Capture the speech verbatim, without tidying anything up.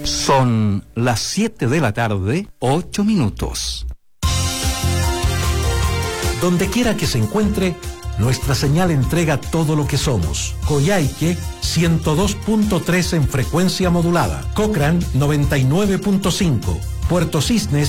Son las siete de la tarde, ocho minutos. Donde quiera que se encuentre, nuestra señal entrega todo lo que somos. Coyhaique, ciento dos punto tres en frecuencia modulada. Cochrane, noventa y nueve punto cinco. Puerto Cisnes,